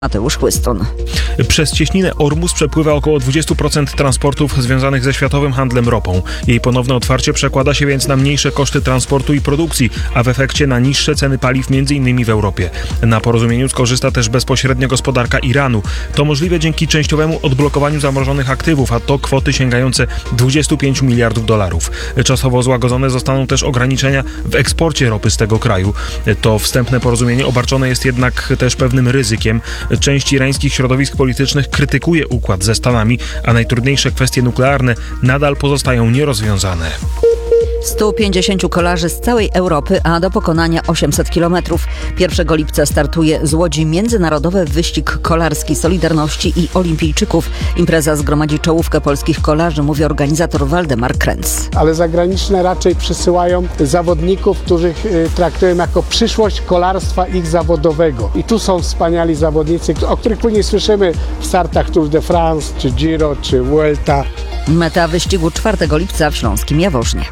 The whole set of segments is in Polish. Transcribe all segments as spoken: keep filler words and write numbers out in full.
Mateusz Chłyston. Przez cieśninę Ormus przepływa około dwadzieścia procent transportów związanych ze światowym handlem ropą. Jej ponowne otwarcie przekłada się więc na mniejsze koszty transportu i produkcji, a w efekcie na niższe ceny paliw m.in. w Europie. Na porozumieniu skorzysta też bezpośrednio gospodarka Iranu. To możliwe dzięki częściowemu odblokowaniu zamrożonych aktywów, a to kwoty sięgające dwadzieścia pięć miliardów dolarów. Czasowo złagodzone zostaną też ograniczenia w eksporcie ropy z tego kraju. To wstępne porozumienie obarczone jest jednak też pewnym ryzykiem. Część irańskich środowisk politycznych krytykuje układ ze Stanami, a najtrudniejsze kwestie nuklearne nadal pozostają nierozwiązane. stu pięćdziesięciu kolarzy z całej Europy, a do pokonania osiemset kilometrów. pierwszego lipca startuje z Łodzi międzynarodowy wyścig kolarski Solidarności i Olimpijczyków. Impreza zgromadzi czołówkę polskich kolarzy, mówi organizator Waldemar Kręc. Ale zagraniczne raczej przysyłają zawodników, których traktują jako przyszłość kolarstwa ich zawodowego. I tu są wspaniali zawodnicy, o których później słyszymy w startach Tour de France, czy Giro, czy Vuelta. Meta wyścigu czwartego lipca w Śląskim Jaworznie.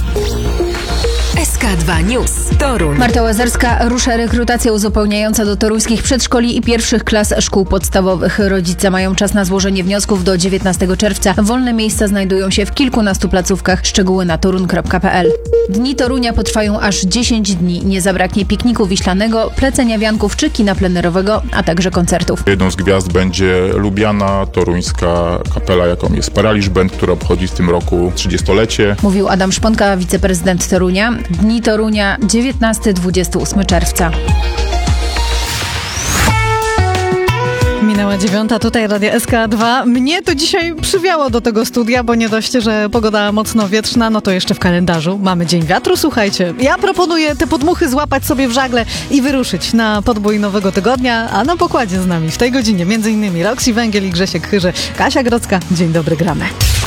S K dwa News. Toruń. Marta Łazarska rusza rekrutacja uzupełniająca do toruńskich przedszkoli i pierwszych klas szkół podstawowych. Rodzice mają czas na złożenie wniosków do dziewiętnastego czerwca. Wolne miejsca znajdują się w kilkunastu placówkach. Szczegóły na torun kropka p l. Dni Torunia potrwają aż dziesięć dni. Nie zabraknie pikniku wiślanego, plecenia wianków czy kina plenerowego, a także koncertów. Jedną z gwiazd będzie lubiana toruńska kapela, jaką jest Paraliż Band, która obchodzi w tym roku trzydziestolecie. Mówił Adam Szponka, wiceprezydent Torunia. Dni Torunia dziewiętnastego do dwudziestego ósmego czerwca. Minęła dziewiąta, tutaj Radio S K dwa. Mnie to dzisiaj przywiało do tego studia, bo nie dość, że pogoda mocno wietrzna, no to jeszcze w kalendarzu mamy Dzień Wiatru, słuchajcie. Ja proponuję te podmuchy złapać sobie w żagle i wyruszyć na podbój nowego tygodnia, a na pokładzie z nami w tej godzinie między innymi Roxy Węgiel i Grzesiek Chyrze. Kasia Grodzka, dzień dobry, gramy.